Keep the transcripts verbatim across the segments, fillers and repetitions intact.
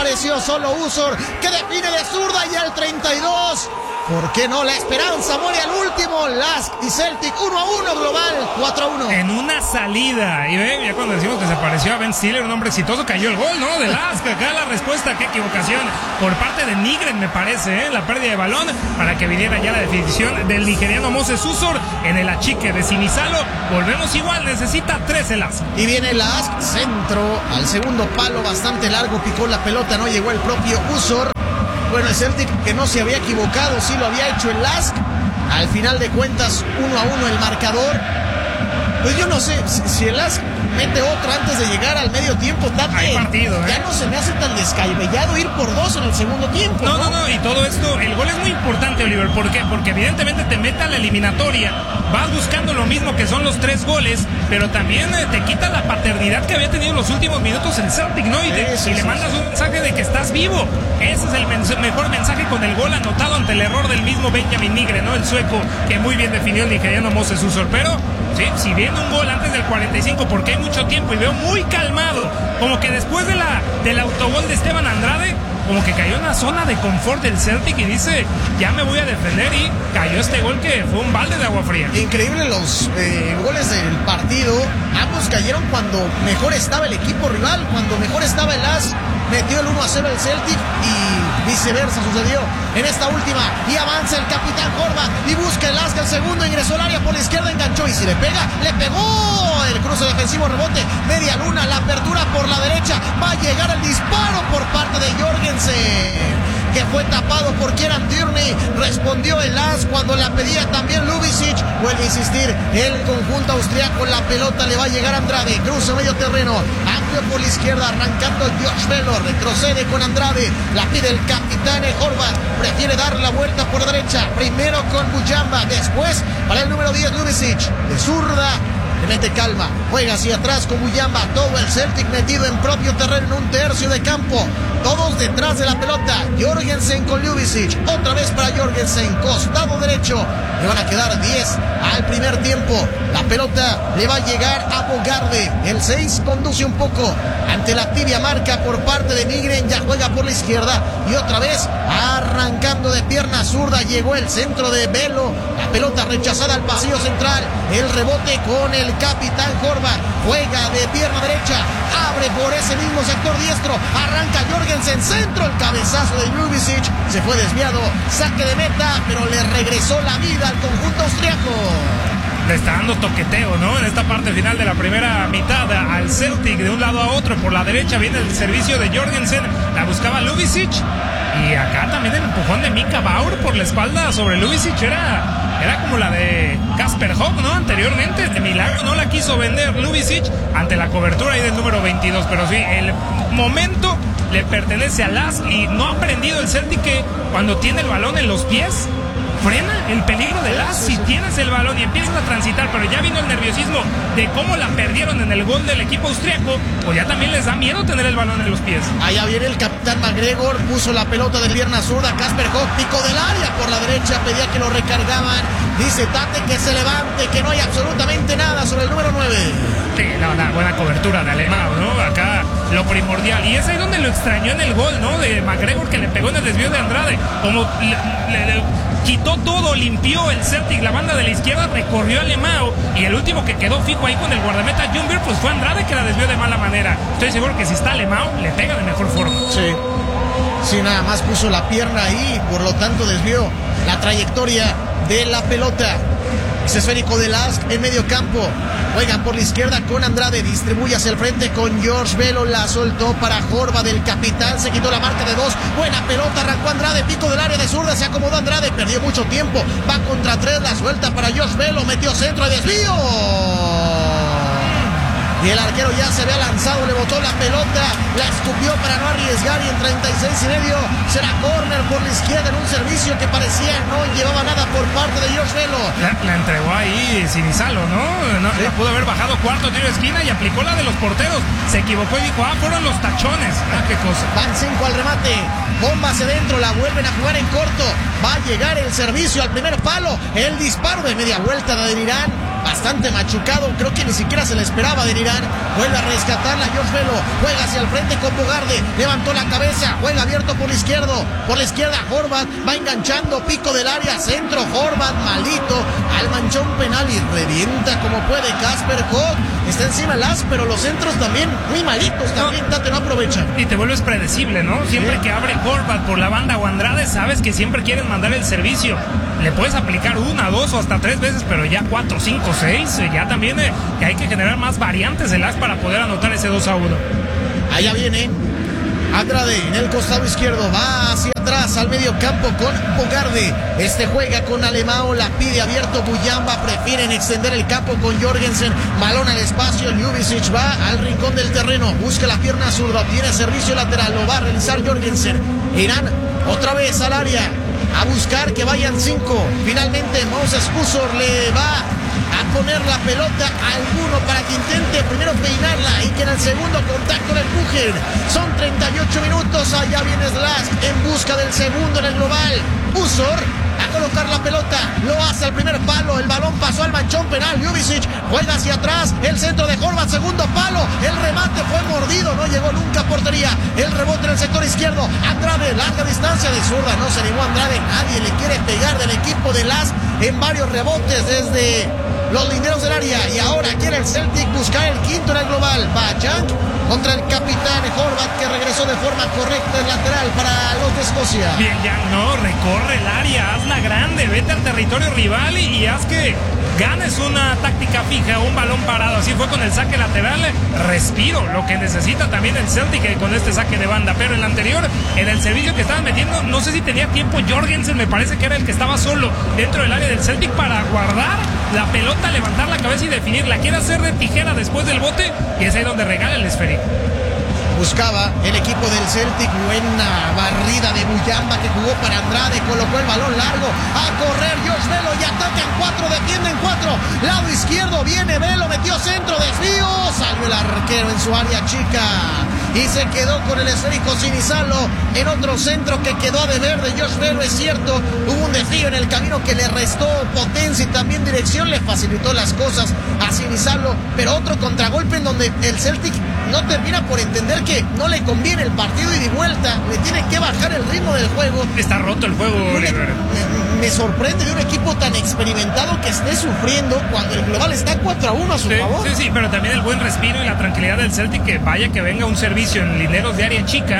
apareció solo Usor, que define de zurda y al treinta y dos. ¿Por qué no? La esperanza muere al último. Lask y Celtic uno a uno, global cuatro a uno. En una salida. Y ve, ya cuando decimos que se pareció a Ben Stiller, un hombre exitoso, cayó el gol, ¿no? De Lask. Acá la respuesta, qué equivocación por parte de Nygren, me parece, ¿eh? La pérdida de balón para que viniera ya la definición del nigeriano Moses Usor en el achique de Sinisalo. Volvemos igual, necesita trece Lask. Y viene Lask, centro al segundo palo, bastante largo, picó la pelota, no llegó el propio Usor. Bueno, el Celtic, que no se había equivocado, sí lo había hecho el Lask. Al final de cuentas, uno a uno el marcador. Pues yo no sé, si, si el Lask mete otro antes de llegar al medio tiempo, Tate, hay partido, ¿eh? Ya no se me hace tan descabellado ir por dos en el segundo tiempo. No, no, no, no, y todo esto, el gol es muy importante, Oliver. ¿Por qué? Porque evidentemente te mete a la eliminatoria, vas buscando lo mismo que son los tres goles, pero también eh, te quita la paternidad que había tenido en los últimos minutos el Celtic, ¿no? Y, te, sí, y sí, le mandas sí. un mensaje de que estás vivo. Ese es el men- mejor mensaje con el gol anotado ante el error del mismo Benjamin Nygren, ¿no? El sueco, que muy bien definió el nigeriano Moses Usor. Pero sí, si viene un gol antes del cuarenta y cinco, porque hay mucho tiempo y veo muy calmado, como que después de la, del autogol de Esteban Andrade, como que cayó en la zona de confort del Celtic y dice, ya me voy a defender, y cayó este gol que fue un balde de agua fría. Increíble los eh, goles del partido. Ambos cayeron cuando mejor estaba el equipo rival, cuando mejor estaba el Lask. Metió el uno a cero el Celtic y viceversa sucedió en esta última. Y avanza el capitán Horvath y busca el Lask el segundo, ingresó al área por la izquierda, enganchó y si le pega, le pegó. El cruce defensivo, rebote, media luna, la apertura por la derecha. Va a llegar el disparo por parte de Jorgensen, que fue tapado por Kieran Tierney. Respondió el Lask cuando la pedía también Ljubicic. Vuelve a insistir el conjunto austriaco. La pelota le va a llegar a Andrade. Cruza medio terreno. Amplio por la izquierda. Arrancando Josh Velo. Retrocede con Andrade. La pide el capitán Horvath. Prefiere dar la vuelta por derecha. Primero con Mujamba. Después para el número diez Ljubicic. De zurda. Le mete calma, juega hacia atrás con Mujamba, todo el Celtic metido en propio terreno en un tercio de campo, todos detrás de la pelota. Jorgensen con Ljubicic, otra vez para Jorgensen, costado derecho, le van a quedar diez al primer tiempo. La pelota le va a llegar a Bogarde, el seis conduce un poco ante la tibia marca por parte de Nygren, ya juega por la izquierda y otra vez arrancando de pierna zurda, llegó el centro de Velo, la pelota rechazada al pasillo central, el rebote con el capitán Horvath, juega de pierna derecha, abre por ese mismo sector diestro, arranca Jorgensen, centro, el cabezazo de Ljubicic, se fue desviado, saque de meta, pero le regresó la vida al conjunto austriaco. Le está dando toqueteo, ¿no? En esta parte final de la primera mitad al Celtic, de un lado a otro. Por la derecha viene el servicio de Jorgensen, la buscaba Ljubicic, y acá también el empujón de Mika Bauer por la espalda sobre Ljubicic era, era como la de Kasper Hock, ¿no? Anteriormente, de milagro no la quiso vender Ljubicic ante la cobertura ahí del número veintidós, pero sí, el momento le pertenece a Lask y no ha aprendido el Celtic que cuando tiene el balón en los pies frena el peligro de Lask. Si tienes el balón y empiezas a transitar, pero ya vino el nerviosismo de cómo la perdieron en el gol del equipo austriaco, pues ya también les da miedo tener el balón en los pies. Allá viene el capitán McGregor, puso la pelota de pierna zurda, Kasper Hock, pico del área por la derecha, pedía que lo recargaban, dice Tate que se levante, que no hay absolutamente nada sobre el número nueve. Sí, no, una buena cobertura de Alemão, ¿no? Acá lo primordial, y es ahí donde lo extrañó en el gol, ¿no? De McGregor, que le pegó en el desvío de Andrade, como le, le, le quitó todo, limpió el Celtic, la banda de la izquierda, recorrió a Alemão, y el último que quedó fijo ahí con el guardameta Ljungberg, pues fue Andrade, que la desvió de mala manera. Estoy seguro que si está Alemão, le pega de mejor forma. Sí, sí, nada más puso la pierna ahí, por lo tanto desvió la trayectoria de la pelota. Es esférico de Lask en medio campo. Juegan por la izquierda con Andrade. Distribuye hacia el frente con George Velo. La soltó para Horvath del capitán. Se quitó la marca de dos. Buena pelota. Arrancó Andrade. Pico del área de zurda. Se acomodó Andrade. Perdió mucho tiempo. Va contra tres. La suelta para George Velo. Metió centro de desvío. Y el arquero ya se había lanzado, le botó la pelota, la escupió para no arriesgar y en treinta y seis y medio será córner por la izquierda en un servicio que parecía no llevaba nada por parte de George Velo. La, la entregó ahí Sinisalo, ¿no? no sí. La pudo haber bajado cuarto tiro de esquina y aplicó la de los porteros. Se equivocó y dijo, ah, fueron los tachones. Ah, qué cosa. Van cinco al remate, bomba hacia adentro, la vuelven a jugar en corto. Va a llegar el servicio al primer palo, el disparo de media vuelta de Adeniran. bastante machucado, creo que ni siquiera se le esperaba de Irán. Vuelve a rescatarla Josh Velo, juega hacia el frente con Bogarde, levantó la cabeza, juega abierto por la izquierda, por la izquierda Horvat, va enganchando, pico del área, centro Horvat, malito, al manchón penal y revienta como puede Casper Hogg. Está encima el as, pero los centros también muy malitos, también no. Tate no aprovecha. Y te vuelves predecible, ¿no? Siempre sí. que abre Horvat por la banda o Andrade, sabes que siempre quieren mandar el servicio. Le puedes aplicar una, dos o hasta tres veces, pero ya cuatro, cinco, seis, ya también eh, que hay que generar más variantes del as para poder anotar ese dos a uno. Allá viene Andrade en el costado izquierdo, va hacia atrás al medio campo con Bogarde. Este juega con Alemão, la pide abierto Buyamba, prefieren extender el campo con Jorgensen. Balón al espacio, Ljubicic va al rincón del terreno, busca la pierna zurda, obtiene servicio lateral, lo va a realizar Jorgensen. Irán otra vez al área, a buscar que vayan cinco. Finalmente Moses Usor le va a poner la pelota a alguno para que intente primero peinarla y que en el segundo contacto le empujen. Son treinta y ocho minutos, allá viene Slask en busca del segundo en el global. Usor a colocar la pelota, lo hace al primer palo, el balón pasó al manchón penal, Ljubicic juega hacia atrás, el centro de Horvat, segundo palo, el remate fue mordido, no llegó nunca a portería, el rebote en el sector izquierdo, Andrade, larga distancia de zurda, no se animó Andrade, nadie le quiere pegar del equipo de Las en varios rebotes desde los linderos del área, y ahora quiere el Celtic buscar el quinto en el global. Bajang contra el capitán Horvat, que regresó de forma correcta en lateral para los de Escocia. Bien, ya no, recorre el área, hazla grande, vete al territorio rival y, y haz que ganes una táctica fija, un balón parado. Así fue con el saque lateral, respiro, lo que necesita también el Celtic con este saque de banda. Pero en el anterior, en el servicio que estaban metiendo, no sé si tenía tiempo Jorgensen, me parece que era el que estaba solo dentro del área del Celtic para guardar la pelota, levantar la cabeza y definirla. Quiere hacer de tijera después del bote y es ahí donde regala el esférico. Buscaba el equipo del Celtic, buena barrida de Buyamba que jugó para Andrade, colocó el balón largo, a correr Josh Velo y atacan cuatro, defienden cuatro, lado izquierdo viene Velo, metió centro, desvío, salió el arquero en su área chica y se quedó con el esférico Sinisalo en otro centro que quedó a deber de Josh Velo, es cierto, hubo un desvío en el camino que le restó potencia y también dirección, le facilitó las cosas a Sinisalo, pero otro contragolpe en donde el Celtic no termina por entender que no le conviene el partido y de vuelta, le tiene que bajar el ritmo del juego. Está roto el juego, Oliver. Me, me sorprende de un equipo tan experimentado que esté sufriendo cuando el global está cuatro a uno a su sí, favor. Sí, sí, pero también el buen respiro y la tranquilidad del Celtic, que vaya que venga un servicio en linderos de área chica.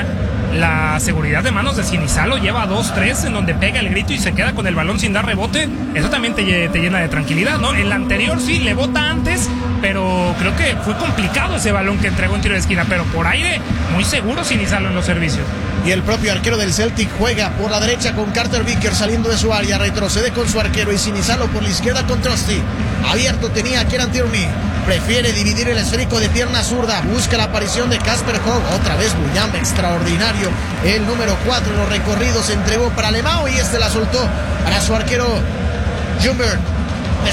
La seguridad de manos de Sinisalo lleva dos tres en donde pega el grito y se queda con el balón sin dar rebote. Eso también te, te llena de tranquilidad, ¿no? En la anterior sí, le bota antes, pero creo que fue complicado ese balón que entregó en tiro de esquina. Pero por aire, muy seguro Sinisalo en los servicios. Y el propio arquero del Celtic juega por la derecha con Carter Vickers saliendo de su área, retrocede con su arquero y Sinisalo por la izquierda con Trusty. Abierto tenía a Kieran Tierney. Prefiere dividir el esférico de pierna zurda. Busca la aparición de Casper Hogg. Otra vez Buyamba, extraordinario. El número cuatro en los recorridos se entregó para Alemão y este la soltó para su arquero Jumberg. De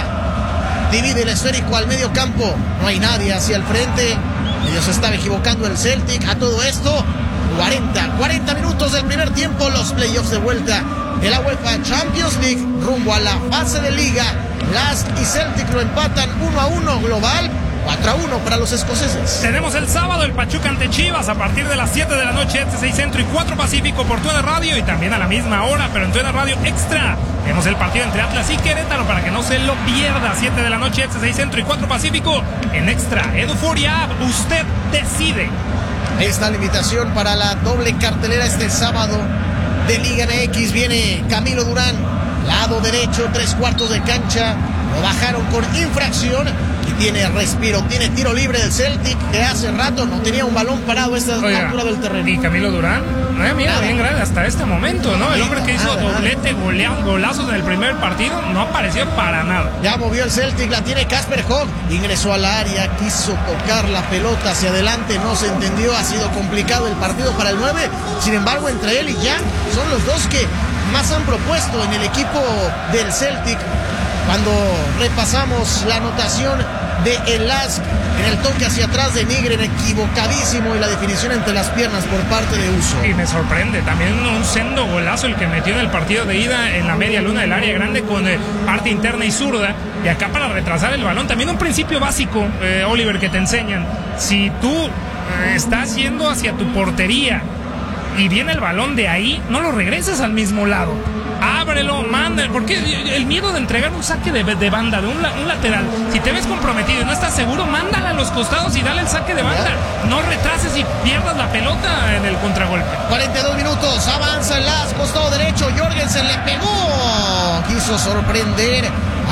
zurda. Divide el esférico al medio campo. No hay nadie hacia el frente. Ellos se estaba equivocando el Celtic. A todo esto, cuarenta, cuarenta minutos del primer tiempo. Los playoffs de vuelta de la UEFA Champions League rumbo a la fase de liga. Las y Celtic lo empatan uno a uno global, cuatro a uno para los escoceses. Tenemos el sábado el Pachuca ante Chivas a partir de las siete de la noche, este seis Centro y cuatro Pacífico por TUDN Radio, y también a la misma hora, pero en TUDN Radio Extra. Tenemos el partido entre Atlas y Querétaro para que no se lo pierda. siete de la noche, este seis Centro y cuatro Pacífico en Extra. Eduforia, usted decide. Ahí está la invitación para la doble cartelera este sábado de Liga M X. Viene Camilo Durán, lado derecho, tres cuartos de cancha. Lo bajaron con infracción y tiene respiro, tiene tiro libre del Celtic, que hace rato no tenía un balón parado a esta Oiga, altura del terreno. Y Camilo Durán, eh, mira, bien grande hasta este momento, ¿no? El hombre que hizo nada, doblete, golea, golazos en el primer partido, no apareció para nada. Ya movió el Celtic, la tiene Casper Hogg, ingresó al área, quiso tocar la pelota hacia adelante, no se entendió, ha sido complicado el partido para el nueve, sin embargo entre él y Jan son los dos que más han propuesto en el equipo del Celtic. Cuando repasamos la anotación de El Lask en el toque hacia atrás de Nygren, equivocadísimo, y la definición entre las piernas por parte de Uso. Y me sorprende, también un sendo golazo el que metió en el partido de ida en la media luna del área grande con eh, parte interna y zurda, y acá para retrasar el balón. También un principio básico, eh, Oliver, que te enseñan. Si tú eh, estás yendo hacia tu portería y viene el balón de ahí, no lo regreses al mismo lado. Ábrelo, manda, porque el miedo de entregar un saque de, de banda, de un, un lateral, si te ves comprometido y no estás seguro, mándala a los costados y dale el saque de banda. No retrases y pierdas la pelota en el contragolpe. cuarenta y dos minutos, avanza el Lask, costado derecho, Jorgensen le pegó, quiso sorprender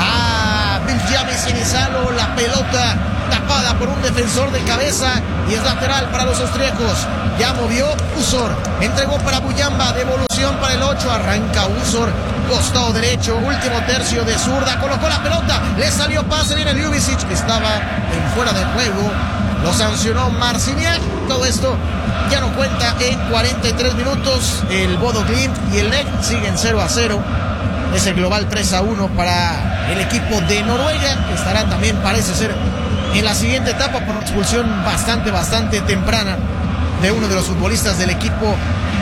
a Biljami Sinisalo, la pelota tapada por un defensor de cabeza y es lateral para los austríacos. Ya movió Usor, entregó para Buyamba, devolución para el ocho, arranca Usor, costado derecho, último tercio de zurda, colocó la pelota, le salió pase, viene Ljubicic, que estaba en fuera de juego, lo sancionó Marciniak. Todo esto ya no cuenta en cuarenta y tres minutos. El Bodo Glimt y el N E C siguen cero a cero. Es el global tres a uno para el equipo de Noruega, que estará también, parece ser, en la siguiente etapa por expulsión bastante, bastante temprana de uno de los futbolistas del equipo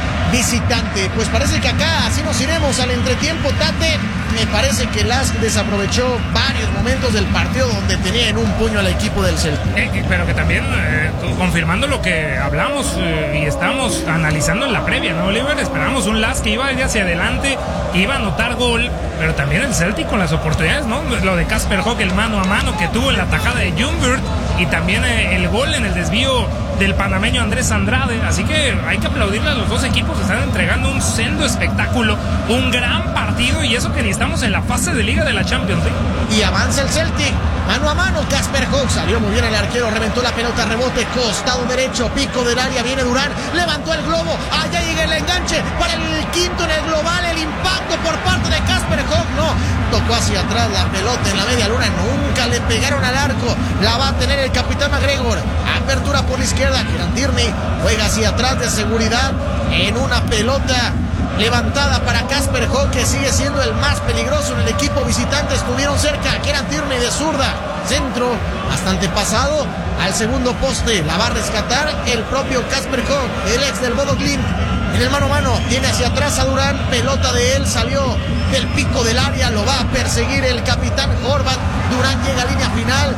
visitante. Pues parece que acá así nos iremos al entretiempo, Tate. Me parece que Lask desaprovechó varios momentos del partido donde tenía en un puño al equipo del Celtic. Eh, pero que también, eh, confirmando lo que hablamos eh, y estamos analizando en la previa, ¿no, Oliver? Esperamos un Lask que iba a ir hacia adelante, que iba a anotar gol, pero también el Celtic con las oportunidades, ¿no? Lo de Kasper Hock, el mano a mano que tuvo en la tajada de Ljungberg, y también eh, el gol en el desvío del panameño Andrés Andrade. Así que hay que aplaudirle a los dos equipos, están entregando un sendo espectáculo, un gran partido, y eso que ni estamos en la fase de Liga de la Champions League. Y avanza el Celtic, mano a mano, Kasper Hock, salió muy bien el arquero, reventó la pelota, rebote, costado derecho, pico del área, viene Durán, levantó el globo, allá llega el enganche para el quinto en el global, el impacto por parte de Kasper Hock, no, tocó hacia atrás la pelota en la media luna, nunca le pegaron al arco, la va a tener el capitán McGregor, apertura por la izquierda, Kieran Tierney juega hacia atrás de seguridad en una pelota levantada para Kasper Hock, que sigue siendo el más peligroso en el equipo visitante. Estuvieron cerca, Kieran Tierney de zurda, centro bastante pasado al segundo poste, la va a rescatar el propio Kasper Hock, el ex del Bodo Glimt. En el mano a mano, tiene hacia atrás a Durán, pelota de él, salió del pico del área, lo va a perseguir el capitán Horvat. Durán llega a línea final,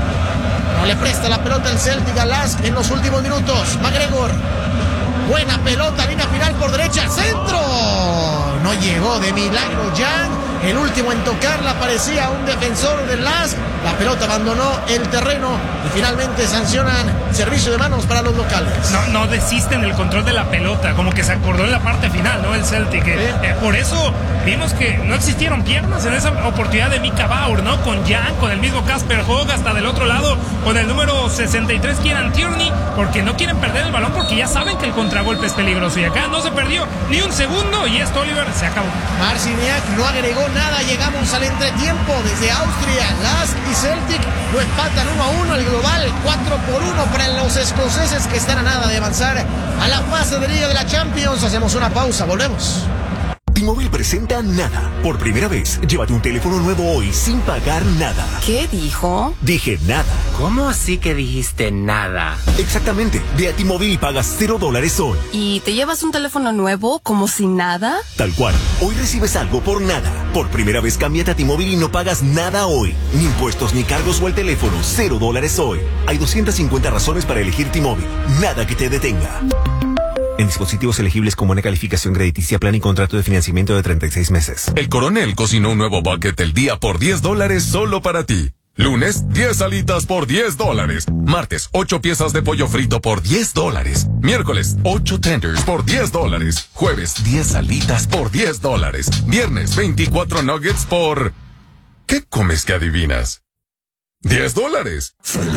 no le presta la pelota el Celtic a Lask en los últimos minutos. McGregor, buena pelota, línea final por derecha, centro, no llegó de milagro Jan. El último en tocarla parecía un defensor del Lask. La pelota abandonó el terreno y finalmente sancionan servicio de manos para los locales. No, no desisten del control de la pelota, como que se acordó en la parte final, ¿no? El Celtic. Eh, eh, por eso vimos que no existieron piernas en esa oportunidad de Mika Bauer, ¿no? Con Jan, con el mismo Kasper Hock, hasta del otro lado, con el número sesenta y tres, Kieran Tierney, porque no quieren perder el balón, porque ya saben que el contragolpe es peligroso. Y acá no se perdió ni un segundo y esto, Oliver, se acabó. Marciniak no agregó nada, llegamos al entretiempo desde Austria. Lask y Celtic lo empatan uno a uno, el global cuatro por uno para los escoceses, que están a nada de avanzar a la fase de Liga de la Champions. Hacemos una pausa, volvemos. T-Mobile presenta Nada. Por primera vez, llévate un teléfono nuevo hoy sin pagar nada. ¿Qué dijo? Dije nada. ¿Cómo así que dijiste nada? Exactamente. Ve a T-Mobile y pagas cero dólares hoy. ¿Y te llevas un teléfono nuevo como si nada? Tal cual. Hoy recibes algo por nada. Por primera vez, cámbiate a T-Mobile y no pagas nada hoy. Ni impuestos ni cargos o el teléfono. Cero dólares hoy. Hay doscientas cincuenta razones para elegir T-Mobile. Nada que te detenga. En dispositivos elegibles con buena calificación crediticia, plan y contrato de financiamiento de treinta y seis meses. El Coronel cocinó un nuevo bucket del día por diez dólares solo para ti. Lunes, diez alitas por diez dólares. Martes, ocho piezas de pollo frito por diez dólares. Miércoles, ocho tenders por diez dólares. Jueves, diez alitas por diez dólares. Viernes, veinticuatro nuggets por... ¿Qué comes que adivinas? diez dólares.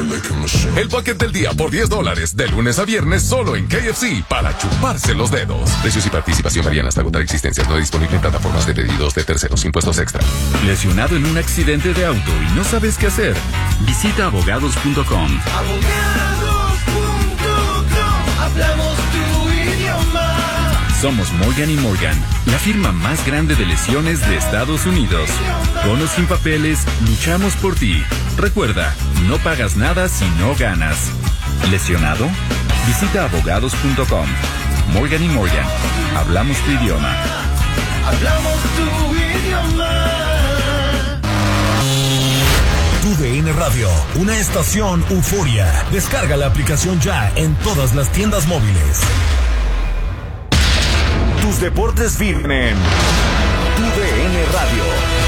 El bucket del día por diez dólares, de lunes a viernes solo en K F C, para chuparse los dedos. Precios y participación varían hasta agotar existencias. No disponible en plataformas de pedidos de terceros. Impuestos extra. ¿Lesionado en un accidente de auto y no sabes qué hacer? Visita abogados punto com. Abogados punto com. Hablamos tu idioma. Somos Morgan y Morgan, la firma más grande de lesiones de Estados Unidos. Con o sin papeles, luchamos por ti. Recuerda, no pagas nada si no ganas. ¿Lesionado? Visita abogados punto com. Morgan y Morgan, hablamos tu idioma. Hablamos tu idioma. Tu D N Radio, una estación euforia. Descarga la aplicación ya en todas las tiendas móviles. Tus deportes viven en Tu D N Radio.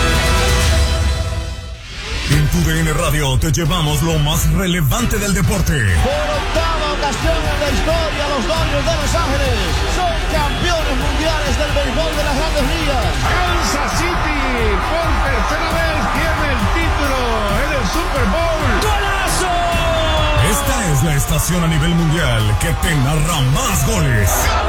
En Tu D N Radio te llevamos lo más relevante del deporte. Por octava ocasión en la historia, los Dodgers de Los Ángeles son campeones mundiales del béisbol de las Grandes Ligas. Kansas City por tercera vez tiene el título en el Super Bowl. ¡Golazo! Esta es la estación a nivel mundial que te narra más goles,